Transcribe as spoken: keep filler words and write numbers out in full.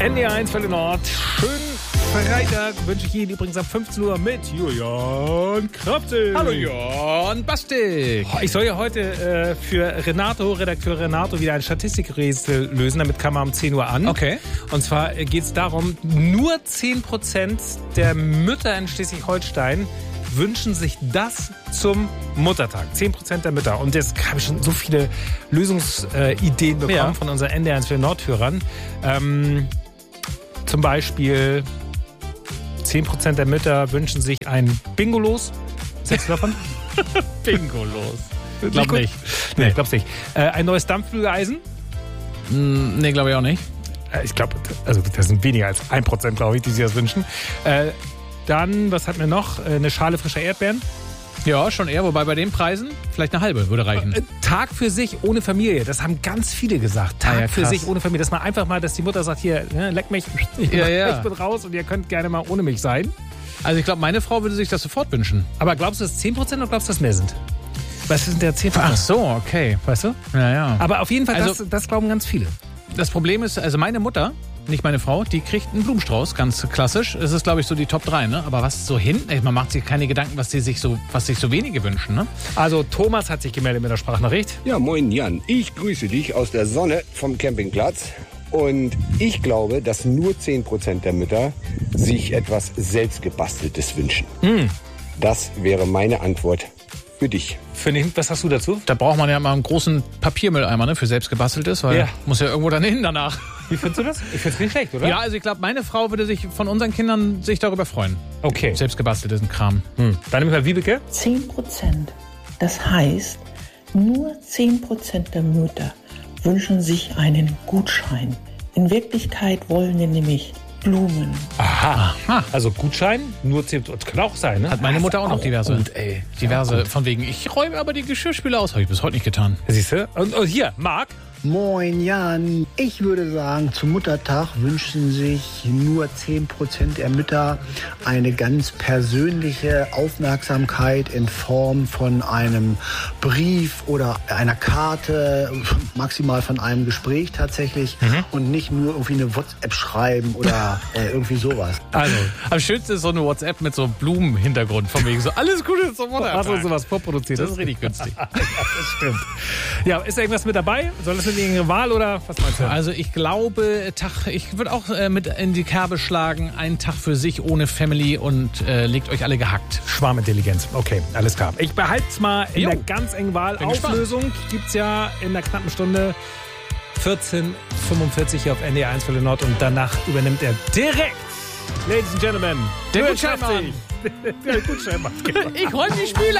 N D R eins Welle Nord. Schönen Freitag wünsche ich Ihnen übrigens ab fünfzehn Uhr mit Julian Krapsig. Hallo Jan Bastik. Ich soll ja heute äh, für Renato, Redakteur Renato, wieder ein Statistikrätsel lösen. Damit kam er um zehn Uhr an. Okay. Und zwar geht es darum, nur zehn Prozent der Mütter in Schleswig-Holstein wünschen sich das zum Muttertag. zehn Prozent der Mütter. Und jetzt habe ich schon so viele Lösungsideen bekommen ja. von unseren N D R eins Welle Nord-Hörern. Ähm, zum Beispiel zehn Prozent der Mütter wünschen sich ein Bingo-Los. Was hältst du davon? Bingo-Los. Glaub gut? nicht. Nee, ich glaub's nicht. Äh, ein neues Dampfbügeleisen? Mm, nee, glaube ich auch nicht. Äh, ich glaube, also das sind weniger als ein Prozent, glaube ich, die sich das wünschen. Äh, dann, was hatten wir noch? Äh, eine Schale frischer Erdbeeren. Ja, schon eher. Wobei bei den Preisen vielleicht eine halbe würde reichen. Äh, Tag für sich ohne Familie. Das haben ganz viele gesagt. Tag Ah, ja, für krass. sich ohne Familie. Dass man einfach mal, dass die Mutter sagt, hier, ne, leck mich, ich, Ja, ja. ich bin raus und ihr könnt gerne mal ohne mich sein. Also ich glaube, meine Frau würde sich das sofort wünschen. Aber glaubst du, dass es zehn Prozent oder glaubst du, dass es mehr sind? Was sind der zehn Prozent? Ach so, okay. Weißt du? Ja, ja. Aber auf jeden Fall, Also- das, das glauben ganz viele. Das Problem ist, also meine Mutter, nicht meine Frau, die kriegt einen Blumenstrauß, ganz klassisch. Es ist, glaube ich, so die Top drei, ne? Aber was so hinten, man macht sich keine Gedanken, was, die sich so, was sich so wenige wünschen, ne? Also Thomas hat sich gemeldet mit der Sprachnachricht. Ja, moin Jan. Ich grüße dich aus der Sonne vom Campingplatz. Und ich glaube, dass nur zehn Prozent der Mütter sich etwas Selbstgebasteltes wünschen. Mm. Das wäre meine Antwort für dich. Finde ich, was hast du dazu? Da braucht man ja mal einen großen Papiermülleimer, ne? Für selbstgebasteltes, weil Ja. muss ja irgendwo dann hin danach. Wie findest du das? Ich finde es nicht schlecht, oder? Ja, also ich glaube, meine Frau würde sich von unseren Kindern sich darüber freuen. Okay. Selbstgebasteltes Kram. Hm. Dann nehmen wir Wiebeke. zehn Prozent. Das heißt, nur zehn Prozent der Mütter wünschen sich einen Gutschein. In Wirklichkeit wollen wir nämlich Blumen. Aha. Also Gutschein, nur zehn Prozent. Das kann auch sein, ne? Hat meine Mutter auch noch diverse. Gut, ey. Diverse, Ja, gut. von wegen, ich räume aber die Geschirrspüler aus. Habe ich bis heute nicht getan. Siehst du? Und, und hier, Marc. Moin Jan, ich würde sagen, zum Muttertag wünschen sich nur zehn Prozent der Mütter eine ganz persönliche Aufmerksamkeit in Form von einem Brief oder einer Karte, maximal von einem Gespräch tatsächlich Mhm. und nicht nur irgendwie eine WhatsApp schreiben oder äh, irgendwie sowas. Also, am schönsten ist so eine WhatsApp mit so Blumenhintergrund. Von wegen so, alles Gute zum Muttertag. Hast du sowas vorproduziert? Das ist richtig günstig. Ja, das stimmt. Ja, ist da irgendwas mit dabei? Soll das mit irgendeiner Wahl oder was meinst du? Also ich glaube, Tag, ich würde auch äh, mit in die Kerbe schlagen, einen Tag für sich ohne Family und äh, legt euch alle gehackt. Schwarmintelligenz. Okay, alles klar. Ich behalte es mal in Jo. der ganz engen Wahl. Bin gespannt. Auflösung gibt es ja in der knappen Stunde vierzehn Uhr fünfundvierzig hier auf N D R eins Welle Nord und danach übernimmt er direkt, Ladies and Gentlemen, Der Julian Gutscheinmann. Krapsig. Der Gutscheinmann. Genau. Ich räume die Spüle